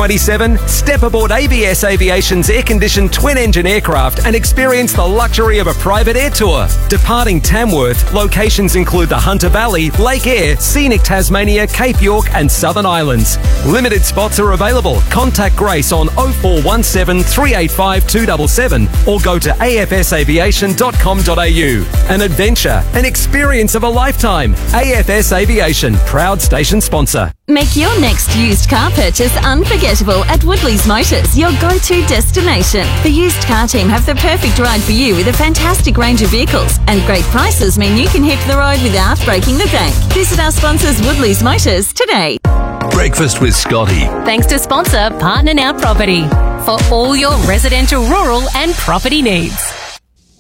2027, step aboard ABS Aviation's air-conditioned twin-engine aircraft and experience the luxury of a private air tour. Departing Tamworth, locations include the Hunter Valley, Lake Eyre, scenic Tasmania, Cape York and Southern Islands. Limited spots are available. Contact Grace on 0417 385 277 or go to afsaviation.com.au. An adventure, an experience of a lifetime. AFS Aviation, proud station sponsor. Make your next used car purchase unforgettable at Woodley's Motors, your go-to destination. The used car team have the perfect ride for you with a fantastic range of vehicles, and great prices mean you can hit the road without breaking the bank. Visit our sponsors Woodley's Motors today. Breakfast with Scotty. Thanks to sponsor Partner Now Property for all your residential, rural and property needs.